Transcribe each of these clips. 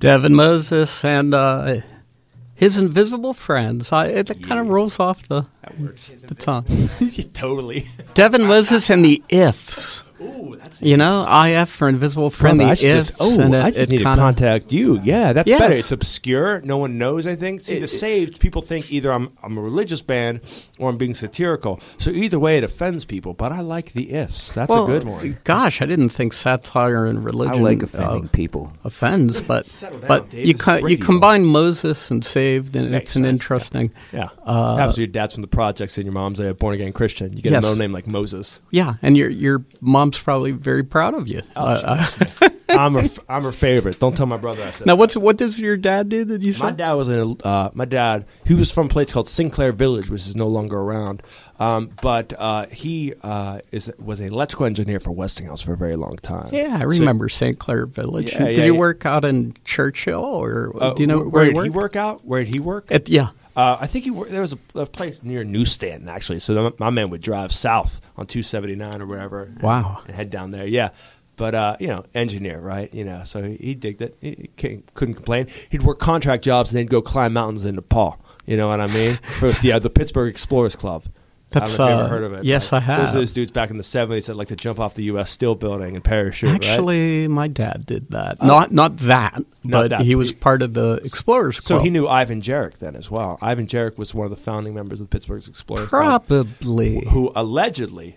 Devin Moses and his invisible friends. It kind of rolls off the tongue. Totally. Devin Moses and the Ifs. Ooh, that's IF for invisible friend. Brother, the Ifs. I just need to contact you. Yeah, that's Yes. better. It's obscure. No one knows, I think. See, the Saved, people think either I'm a religious band or I'm being satirical. So either way, it offends people. But I like the Ifs. That's a good one. Gosh, I didn't think satire and religion I like offending people. offends, but Settle down, but Dave. you This is radio. combine Moses and Saved, and Makes it's an sense, interesting. Yeah. Happens your dad's from the projects and your mom's a born-again Christian. You get Yes. a middle name like Moses. Yeah, and your mom's probably very proud of you. I'm her favorite. Don't tell my brother I said Now, that. what does your dad do? That you My said? dad was he was from a place called Sinclair Village, which is no longer around. But he was an electrical engineer for Westinghouse for a very long time. Yeah, I remember St. Clair Village. Yeah, Did yeah, you yeah. work out in Churchill, or do you know where he did he worked? work out? Where did he work? Yeah. I think there was a place near Newsstand, actually. So my man would drive south on 279 or wherever. Wow. And head down there. Yeah. But, engineer, right? So he digged it. He couldn't complain. He'd work contract jobs and then go climb mountains in Nepal. You know what I mean? For the Pittsburgh Explorers Club. That's, I don't know if you ever heard of it. yes, I have. Those are those dudes back in the 70s that like to jump off the U.S. Steel building and parachute, right? Actually, my dad did that. Not that, but that. he was part of the Explorers Club. So he knew Ivan Jarek then as well. Ivan Jarek was one of the founding members of the Pittsburgh Explorers Club. Probably. Who allegedly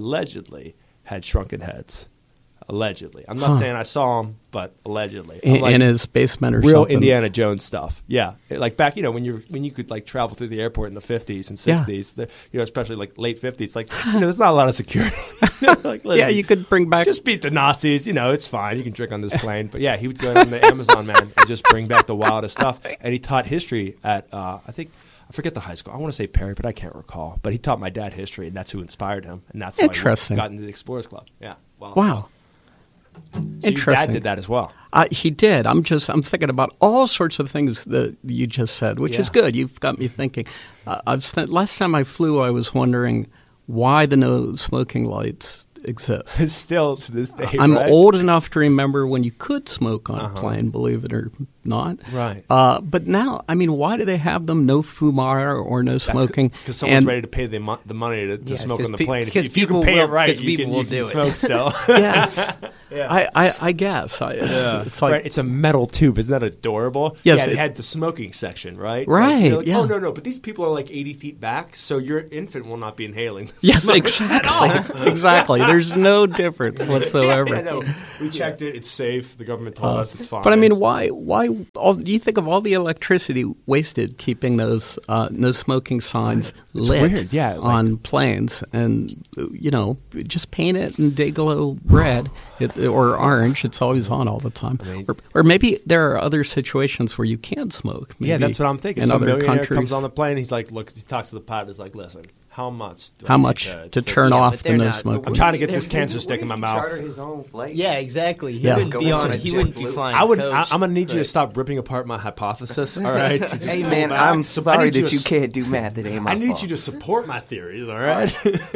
had shrunken heads. Allegedly. I'm not saying I saw him, but allegedly. In his basement or real something. Indiana Jones stuff. Yeah. Like back, when you could like travel through the airport in the 50s and 60s, especially like late 50s, like, there's not a lot of security. Like, Yeah, you could bring back... just beat the Nazis, it's fine. You can drink on this plane. But yeah, he would go on the Amazon, man, and just bring back the wildest stuff. And he taught history at, I forget the high school. I want to say Perry, but I can't recall. But he taught my dad history, and that's who inspired him. And that's how Interesting. he got into the Explorers Club. Yeah. Wow. So Interesting. your dad did that as well. He did. I'm thinking about all sorts of things that you just said, which is good. You've got me thinking. Last time I flew, I was wondering why the no smoking lights exist. Still to this day, I'm right? old enough to remember when you could smoke on a plane, believe it or not. Right. But now, why do they have them? No fumar or no smoking? Because someone's ready to pay the money to smoke on the plane. because If you can people pay will- it right, because you people will can do it. smoke still. Yeah. I guess. It's like, Right, it's a metal tube. Isn't that adorable? Yes, Yeah, it it- had the smoking section, right? Right, Like, you're like, yeah. Oh, no, but these people are like 80 feet back, so your infant will not be inhaling the yes, smoke exactly. at all. Exactly. There's no difference whatsoever. Yeah, no, we checked it. It's safe. The government told us it's fine. But why? Do you think of all the electricity wasted keeping those no smoking signs lit weird, yeah, like- on planes, and just paint it in Dayglow red or orange. It's always on all the time. Or maybe there are other situations where you can smoke. Yeah, maybe that's what I'm thinking. In Some other millionaire countries. comes on the plane. He's like, look, he talks to the pilot. He's like, listen, how much to turn off but the they're no not- smoking? I'm trying to get this cancer stick in my mouth. Charter his own flight. Yeah, exactly. He Yeah. wouldn't be on. Listen, He wouldn't be JetBlue. flying. I'm coach, going to need you to but- stop ripping apart my hypothesis. All right. So just Hey pull man, back. I'm I sorry need that you to- can't do math. That ain't my I need fault. you to support my theories. All right.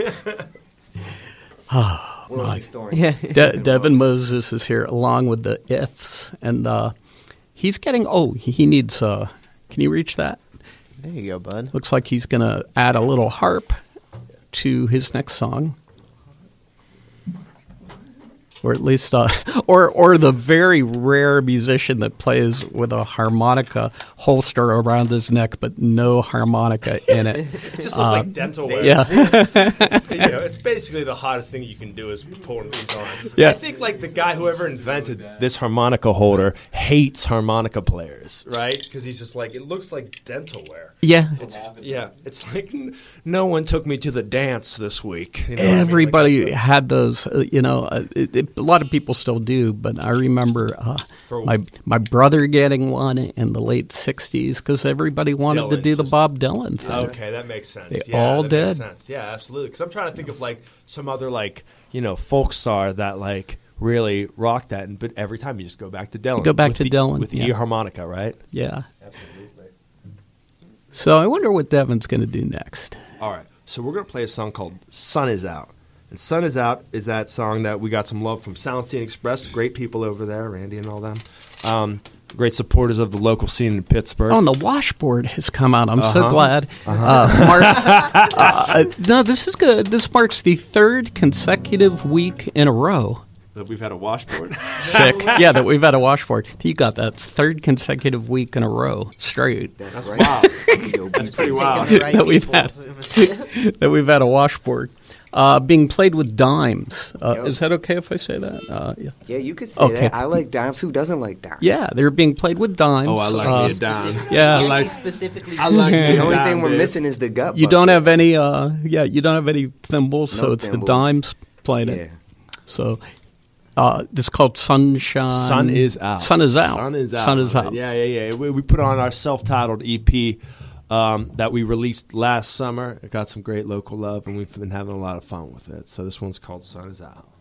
World historian. Yeah. Devin Moses is here along with the Ifs, and he's getting. He needs. Can you reach that? There you go, bud. Looks like he's going to add a little harp to his next song. Or at least, or the very rare musician that plays with a harmonica holster around his neck, but no harmonica in it. It just looks like dental wear. Yeah. It's basically the hottest thing you can do is pulling these on. Yeah. I think like the guy whoever invented this harmonica holder hates harmonica players, right? Because he's just like, it looks like dental wear. Yeah. Yeah, it's like no one took me to the dance this week. You know what I mean? Everybody Like, had those, a lot of people still do, but I remember my brother getting one in the late 60s because everybody wanted to Dylan, do the just- Bob Dylan thing. Okay, that makes sense. They all that did. Makes sense. Yeah, absolutely. Because I'm trying to think of like some other like folk star that like really rocked that, but every time you just go back to Dylan. Go back with to the, Dylan, with the yeah. E harmonica, right? Yeah. Absolutely. So I wonder what Devin's going to do next. All right, so we're gonna play a song called "Sun Is Out." And "Sun Is Out" is that song that we got some love from Sound Scene Express, great people over there, Randy and all them. great supporters of the local scene in Pittsburgh. Oh, and the washboard has come out. I'm so glad. No, this is good. This marks the third consecutive week in a row. That we've had a washboard. Sick. Yeah, that we've had a washboard. You got that. Third consecutive week in a row straight. That's right. Wow. That's pretty wild. That we've had a washboard. Being played with dimes. Is that okay if I say that? Yeah. Yeah, you could say that. I like dimes. Who doesn't like dimes? Yeah, they're being played with dimes. Oh, I like it. Dime. Yeah. He actually specifically. I like The only dime, thing we're dude. missing is the gut. You bucket. don't have any. You don't have any thimbles, so No it's thimbles. the dimes playing Yeah. it. So, this is called Sunshine. Sun is out. Sun is out. Sun is out. Sun is out. Yeah. We put on our self-titled EP that we released last summer. It got some great local love, and we've been having a lot of fun with it. So this one's called Sun is Out.